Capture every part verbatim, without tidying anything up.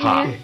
हाँ।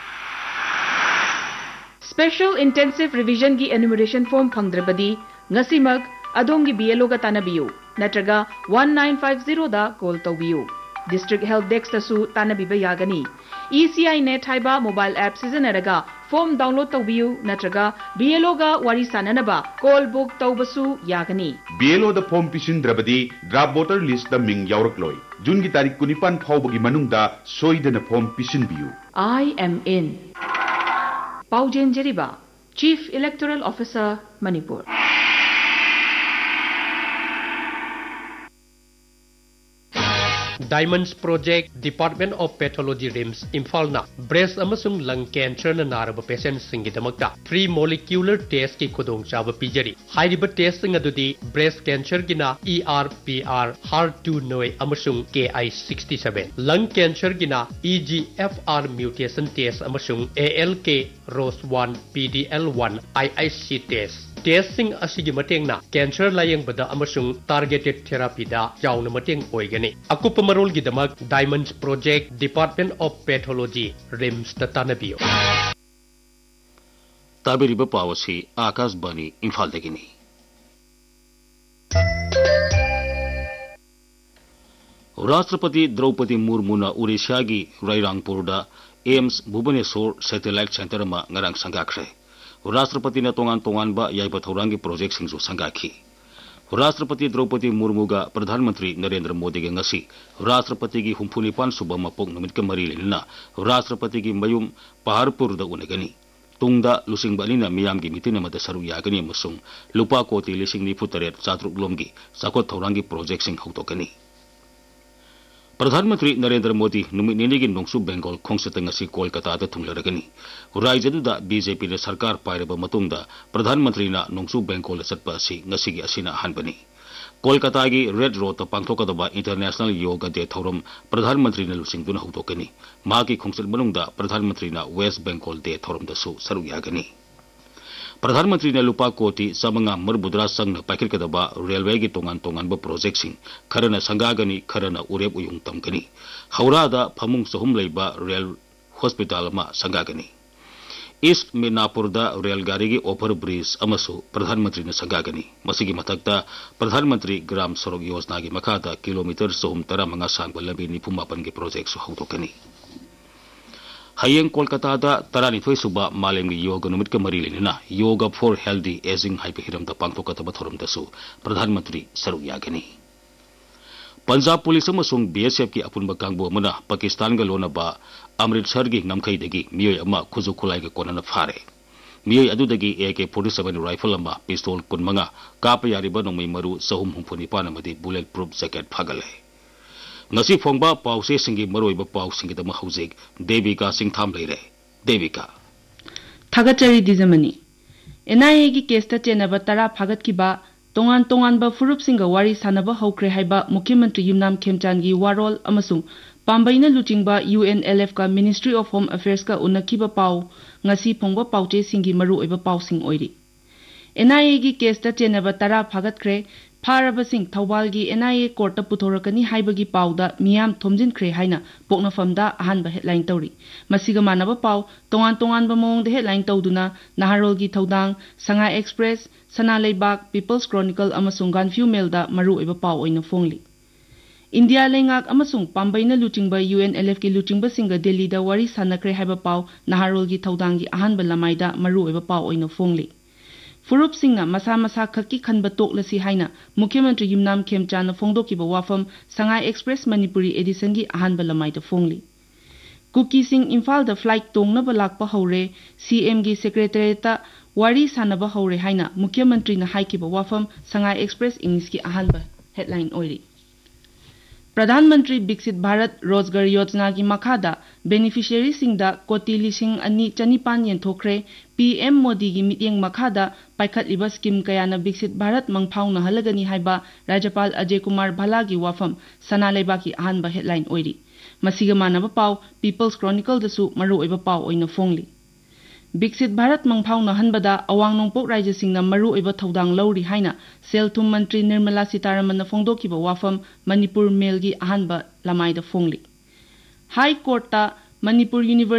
Special Intensive Revision की enumeration form फंगद्रबदी ngasimak adom की B L O का तानबियो नत्रगा one nine five zero दा call तौबियो District Help Desk तसु तानबिबा यागनी E C I Net हाइबा mobile app सिजनरगा form download तौबियो नत्रगा B L O गा वारी साननबा call book तौबसु यागनी B L O दा form पिसिंद्रबदी draft voter list दा Ming यावरकलोय जून की तारीख कुनिपान फाउबगी मनुंगदा सोइदना form पिसिनबियो I am in Paujen Jeriba, Chief Electoral Officer, Manipur. Diamonds Project, Department of Pathology RIMS, Imphal na breast amasung lung cancer na naraba patients singidamakta three molecular test ki khudong chaba pijari. Haidiba test sing adudi breast cancer gina E R P R H E R two noi amasung K I sixty-seven, lung cancer gina E G F R mutation test amasung A L K R O S one P D L one I I C test. Testing asigi mateng na cancer layang bada amasung targeted therapy da yauna mateng oigani. Akupa marol gidamak Diamonds Project, Department of Pathology, RIMS tatanabiyo. Tabiriba pawasi Akas Bani Imphal dagini. Rashtrapati Draupadi Murmu na Odisha gi Rairangpur da A I M S Bhubaneswar Satellite Center ma ngarang sanggakre. Rashtrapati na tongan-tongan ba yaiba thaurangi project singsu sanggakhi. Rashtrapati Draupadi Murmu ga Pradhan Mantri Narendra Modi ga ngasi Rashtrapati gi humphunipan suba mapok numit ka mari lena Rashtrapati gi mayum Paharpur da unagani. Tungda lusing balina miyam gi mitin amada saru yagani amasung lupa koti lising ni putaret satruk lomgi sakot thaurangi project sing hautokani. Pradhan Mantri Narendra Modi numit nini gi nongsu Bengal khongsatang asi Kolkata da thunglaragani. Raijadu da B J P na sarkar pairaba matungda Pradhan Mantri na nongsu Bengal satpa asi ngasi gi asina hanbani. Kolkata gi Red Road ta pangthokadaba International Yoga Day thorum Pradhan Mantri na lusing duna hutokani. Maki khongsat manungda Pradhan Mantri na West Bengal Day thorum da su saru yagani. Pradhan Mantri na lupa koti samanga marbudra sang na pakir kadaba railway gi tongan tongan ba project sing kharana sangagani kharana urep uyung tamkani. Haura da phamung sahum leiba rail hospital ma sangagani. East Midnapur da rail gari gi over bridge amasu Pradhan Mantri na sangagani. Masigi matakta Pradhan Mantri Gram Sorok Yojana gi makada kilometer sahum tara manga sang balabi ni pumapan gi project su hautokani. Hayeng Kolkata da tarani thoi suba malem gi yoga numit ka mari lenina yoga for healthy aging haipe hiram da pangthokata ba thorum da su Pradhan Mantri saru yagani. Punjab Police amasung B S F ki apunba kangbo amana Pakistan ga lona ba Amritsar gi namkhai dagi miyoi ama khuju khulai ga konana phare. Miyoi adu dagi A K forty-seven rifle ama pistol kunmanga kapa yariba nongmai maru sahum humphuni panamadi bulletproof jacket phagale. Ngasi phongba pause singi maroiba pau singi da mahujek Devika Singh tham leire. Devika Thagachari Dizamani N I A gi kesta chenaba tara phagat ki ba tongan tongan ba furup singa wari sanaba hokre haiba Mukhyamantri Yumnam Khemchan gi warol amasung pambaina luchingba U N L F ka Ministry of Home Affairs ka unakiba pau ngasi phongba pauche singi maru oiba pau sing oiri. N I A gi kesta chenaba tara phagat kre Faraba Singh Thawbal gi N I A court ta puthorakani haibagi pauda miyam thomjin khre haina poknafamda ahanba headline tawri. Masiga manaba pau tongan tongan ba mong de headline tawduna Naharol gi Thaudang, Sangai Express, Sana Leibak, People's Chronicle amasung Ganfew Mail da maru oiba pau oina phongli. India lengak amasung pambaina luchingba U N L F gi luchingba singa Delhi da wari sanakre haiba pau Naharol gi Thaudang gi ahanba lamaida maru oiba pau oina phongli. Furup Singna masa masa khaki khanba toklasi haina Mukhyamantri Yumnam Khemchan na phongdokiba wafam Sangai Express Manipuri edition gi ahanba lamai da phongli. Kuki Singh Imphal da flight tongna ba lakpa haure C M gi secretariat ta wari sanaba haure haina Mukhyamantri na haikiba wafam Sangai Express English gi ahanba headline oiri. Pradhan Mantri Biksit Bharat Rozgar Yojana ki makhada beneficiary singda koti lising ani chanipan yenthokre P M Modi gi mityeng makhada paikhat liba scheme kayana Biksit Bharat mangphau na halagani haiba Rajapal Ajay Kumar Bhala gi wafam sana leiba ki ahanba headline oiri. Masiga manaba pau People's Chronicle dasu maru oiba pau oina phongli. Biksit Bharat mangphau na hanbada awang nongpok raja singna maru oiba thaudang lauri haina Sel Thum Mantri Nirmala Sitaraman na phongdokiba wafam Manipur Mail gi ahanba lamai da phongli. High Court ta Manipur University